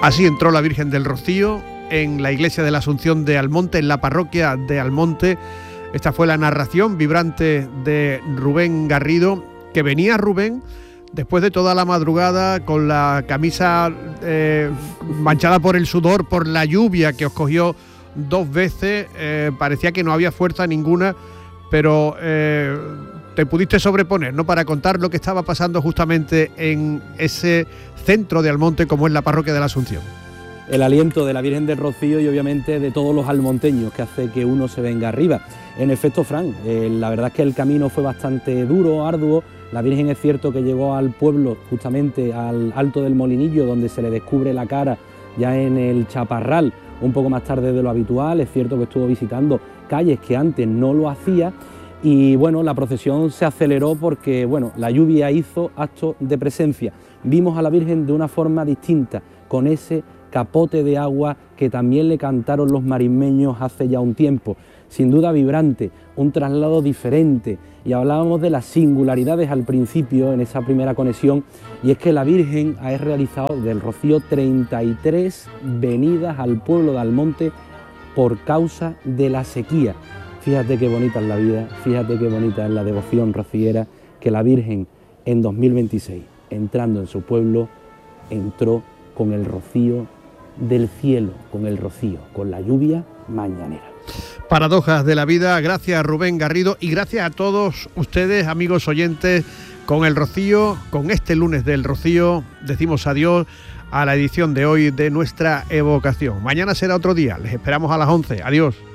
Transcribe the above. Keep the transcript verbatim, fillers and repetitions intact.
Así entró la Virgen del Rocío en la iglesia de la Asunción de Almonte, en la parroquia de Almonte. Esta fue la narración vibrante de Rubén Garrido, que venía Rubén después de toda la madrugada con la camisa eh, manchada por el sudor, por la lluvia que os cogió dos veces. Eh, parecía que no había fuerza ninguna, pero eh, te pudiste sobreponer, ¿no?, para contar lo que estaba pasando justamente en ese centro de Almonte como es la parroquia de la Asunción. El aliento de la Virgen del Rocío y obviamente de todos los almonteños que hace que uno se venga arriba. En efecto, Fran, eh, la verdad es que el camino fue bastante duro, arduo. La Virgen es cierto que llegó al pueblo, justamente al Alto del Molinillo, donde se le descubre la cara ya en el Chaparral, un poco más tarde de lo habitual. Es cierto que estuvo visitando calles que antes no lo hacía. Y bueno, la procesión se aceleró porque bueno, la lluvia hizo acto de presencia. Vimos a la Virgen de una forma distinta, con ese capote de agua que también le cantaron los marismeños hace ya un tiempo. Sin duda vibrante, un traslado diferente. Y hablábamos de las singularidades al principio en esa primera conexión, y es que la Virgen ha realizado del Rocío treinta y tres venidas al pueblo de Almonte por causa de la sequía. Fíjate qué bonita es la vida, fíjate qué bonita es la devoción rociera, que la Virgen en dos mil veintiséis, entrando en su pueblo, entró con el rocío del cielo, con el rocío, con la lluvia mañanera. Paradojas de la vida. Gracias, Rubén Garrido, y gracias a todos ustedes, amigos oyentes. Con el rocío, con este lunes del rocío, decimos adiós a la edición de hoy de nuestra evocación. Mañana será otro día, les esperamos a las once. Adiós.